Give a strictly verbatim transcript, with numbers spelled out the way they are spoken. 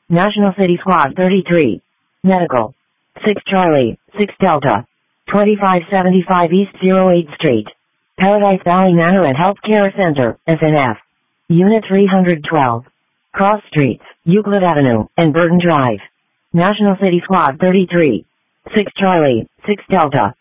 National City Squad thirty-three. Medical. six Charlie, six Delta. twenty-five seventy-five East oh eighth Street. Paradise Valley Manor and Healthcare Center, S N F. Unit three hundred twelve. Cross Streets, Euclid Avenue, and Burton Drive. National City Squad thirty-three. six Charlie, six Delta.